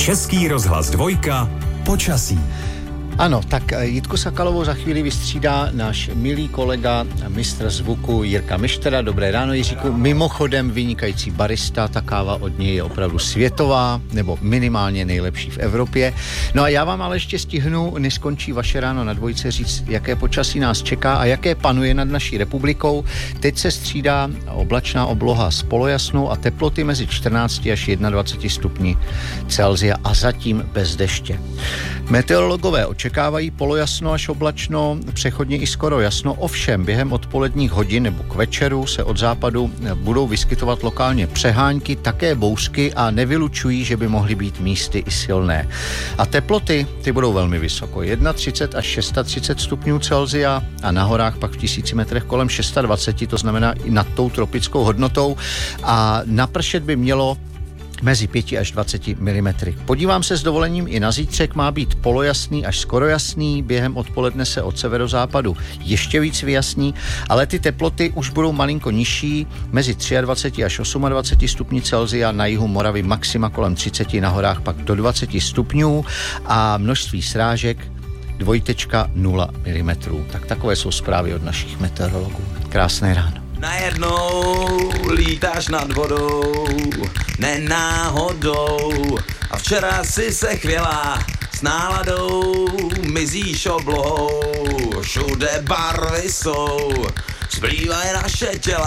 Český rozhlas Dvojka. Počasí. Ano, tak Jitku Sakalovou za chvíli vystřídá náš milý kolega, mistr zvuku Jirka Mištera. Dobré ráno, Jiříku. Mimochodem vynikající barista, ta káva od něj je opravdu světová, nebo minimálně nejlepší v Evropě. No a já vám ale ještě stihnu, než skončí vaše ráno na Dvojce, říct, jaké počasí nás čeká a jaké panuje nad naší republikou. Teď se střídá oblačná obloha s polojasnou a teploty mezi 14 až 21 stupni Celsia a zatím bez deště. Meteorologové očekávají polojasno až oblačno, přechodně i skoro jasno, ovšem během odpoledních hodin nebo k večeru se od západu budou vyskytovat lokálně přehánky, také bouřky a nevylučují, že by mohly být místy i silné. A teploty, ty budou velmi vysoko, 31 až 36 stupňů Celsia a na horách pak v 1000 metrech kolem 26, to znamená i nad tou tropickou hodnotou a napršet by mělo mezi 5 až 20 mm. Podívám se s dovolením i na zítřek, má být polojasný až skoro jasný, během odpoledne se od severozápadu ještě víc vyjasní, ale ty teploty už budou malinko nižší, mezi 23 až 28 stupni Celsia, na jihu Moravy maxima kolem 30, na horách pak do 20 stupňů a množství srážek 2,0 mm. Tak takové jsou zprávy od našich meteorologů. Krásné ráno. Najednou lítáš nad vodou, nenáhodou a včera si se chvěla s náladou, mizíš oblohou, všude barvy jsou, zplývají naše těla.